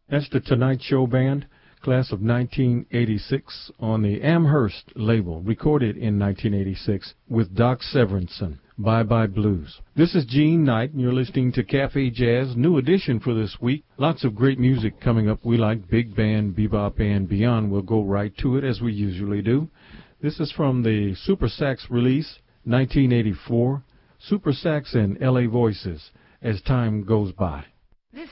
That's the Tonight Show Band, class of 1986, on the Amherst label, recorded in 1986 with Doc Severinsen. Bye Bye Blues. This is Gene Knight, and you're listening to Cafe Jazz, new edition for this week. Lots of great music coming up. We like big band, bebop, and beyond. We'll go right to it as we usually do. This is from the Super Sax release, 1984. Super Sax and LA Voices, As Time Goes By.